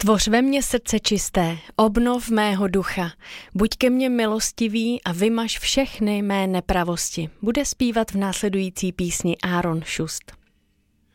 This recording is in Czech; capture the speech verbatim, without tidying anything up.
Stvoř ve mně srdce čisté, obnov mého ducha, buď ke mně milostivý a vymaž všechny mé nepravosti. Bude zpívat v následující písni Áron Šust.